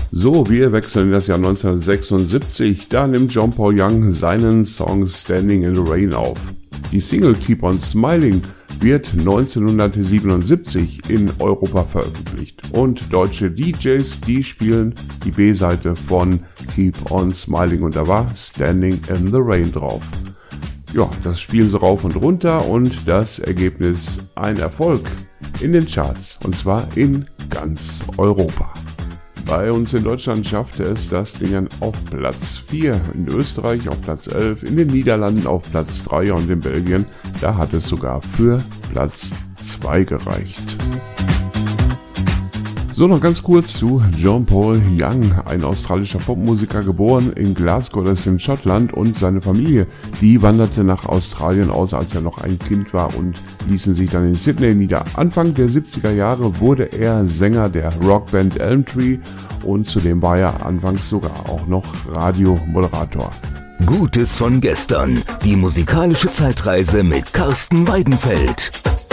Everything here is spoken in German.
So, wir wechseln in das Jahr 1976. Da nimmt John Paul Young seinen Song Standing in the Rain auf. Die Single Keep on Smiling wird 1977 in Europa veröffentlicht. Und deutsche DJs, die spielen die B-Seite von Keep on Smiling und da war Standing in the Rain drauf. Ja, das spielen sie rauf und runter und das Ergebnis ein Erfolg in den Charts und zwar in ganz Europa. Bei uns in Deutschland schaffte es das Ding auf Platz 4, in Österreich auf Platz 11, in den Niederlanden auf Platz 3 und in Belgien, da hat es sogar für Platz 2 gereicht. So, noch ganz kurz zu John Paul Young, ein australischer Popmusiker, geboren in Glasgow, das ist in Schottland, und seine Familie, die wanderte nach Australien aus, als er noch ein Kind war und ließen sich dann in Sydney nieder. Anfang der 70er Jahre wurde er Sänger der Rockband Elm Tree und zudem war er anfangs sogar auch noch Radiomoderator. Gutes von gestern, die musikalische Zeitreise mit Carsten Weidenfeld.